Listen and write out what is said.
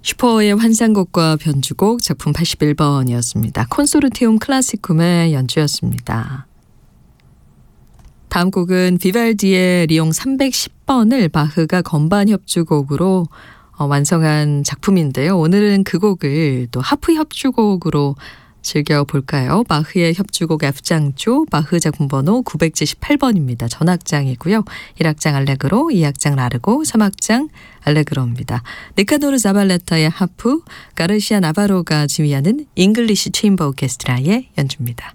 슈퍼의 환상곡과 변주곡 작품 81번이었습니다. 콘소르티움 클라시쿰의 연주였습니다. 다음 곡은 비발디의 리옹 310번을 바흐가 건반 협주곡으로 완성한 작품인데요. 오늘은 그 곡을 또 하프 협주곡으로 즐겨볼까요? 바흐의 협주곡 F장조, 바흐 작품 번호 978번입니다. 전악장이고요. 1악장 알레그로, 2악장 라르고, 3악장 알레그로입니다. 니카도르 자발레타의 하프, 가르시아 나바로가 지휘하는 잉글리시 체인버 오케스트라의 연주입니다.